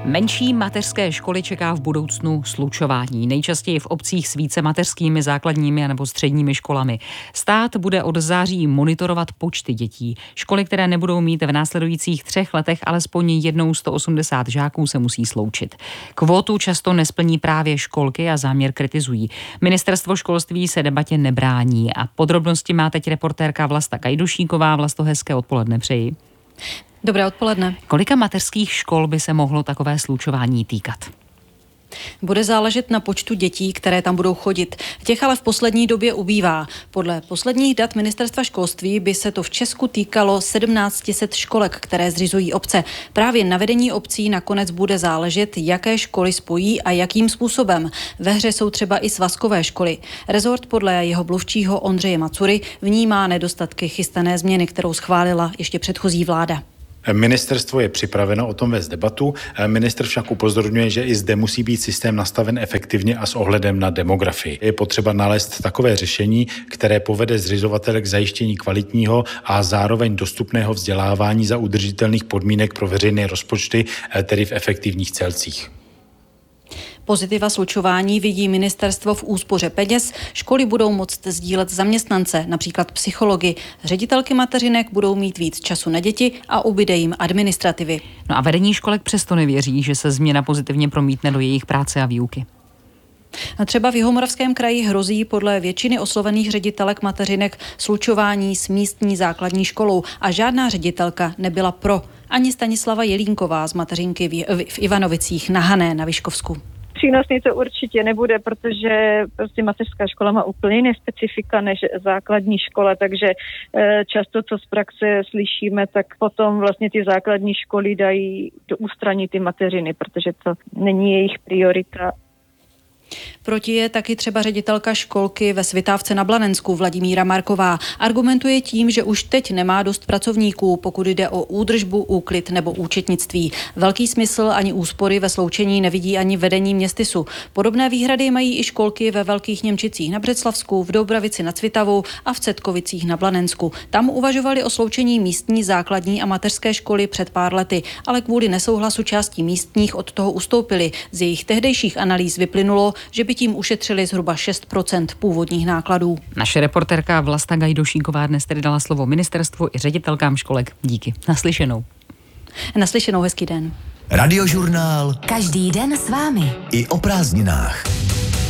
Menší mateřské školy čeká v budoucnu slučování, nejčastěji v obcích s více mateřskými, základními nebo středními školami. Stát bude od září monitorovat počty dětí. Školy, které nebudou mít v následujících 3 letech alespoň jednou 180 žáků, se musí sloučit. Kvótu často nesplní právě školky a záměr kritizují. Ministerstvo školství se debatě nebrání a podrobnosti má teď reportérka Vlasta Gajdušíková. Vlasto, hezké odpoledne přeji. Dobré odpoledne. Kolika mateřských škol by se mohlo takové slučování týkat? Bude záležet na počtu dětí, které tam budou chodit. Těch ale v poslední době ubývá. Podle posledních dat Ministerstva školství by se to v Česku týkalo 1700 školek, které zřizují obce. Právě na vedení obcí nakonec bude záležet, jaké školy spojí a jakým způsobem. Ve hře jsou třeba i svazkové školy. Rezort podle jeho mluvčího Ondřeje Macury vnímá nedostatky chystané změny, kterou schválila ještě předchozí vláda. Ministerstvo je připraveno o tom vést debatu. Ministr však upozorňuje, že i zde musí být systém nastaven efektivně a s ohledem na demografii. Je potřeba nalézt takové řešení, které povede zřizovatele k zajištění kvalitního a zároveň dostupného vzdělávání za udržitelných podmínek pro veřejné rozpočty, tedy v efektivních celcích. Pozitiva slučování vidí ministerstvo v úspoře peněz. Školy budou moct sdílet zaměstnance, například psychology. Ředitelky mateřinek budou mít víc času na děti a ubyde jim administrativy. No a vedení školek přesto nevěří, že se změna pozitivně promítne do jejich práce a výuky. Třeba v Jihomoravském kraji hrozí podle většiny oslovených ředitelek mateřinek slučování s místní základní školou a žádná ředitelka nebyla pro. Ani Stanislava Jelínková z mateřinky v Ivanovicích na Hané na Vyškovsku. Přínosný to určitě nebude, protože prostě mateřská škola má úplně jiné specifika než základní škola, takže často, co z praxe slyšíme, tak potom vlastně ty základní školy dají do ústraní ty mateřiny, protože to není jejich priorita. Proti je taky třeba ředitelka školky ve Svitavce na Blanensku Vladimíra Marková. Argumentuje tím, že už teď nemá dost pracovníků, pokud jde o údržbu, úklid nebo účetnictví. Velký smysl ani úspory ve sloučení nevidí ani vedení městysu. Podobné výhrady mají i školky ve Velkých Němčicích na Břeclavsku, v Dobravici nad Svitavou a v Cetkovicích na Blanensku. Tam uvažovali o sloučení místní základní a mateřské školy před pár lety, ale kvůli nesouhlasu částí místních od toho ustoupili. Z jejich tehdejších analýz vyplynulo, že by tím ušetřili zhruba 6% původních nákladů. Naše reportérka Vlasta Gajdušíková dnes tedy dala slovo ministerstvu i ředitelkám školek. Díky. Naslyšenou. Naslyšenou, hezký den. Radiožurnál. Každý den s vámi. I o prázdninách.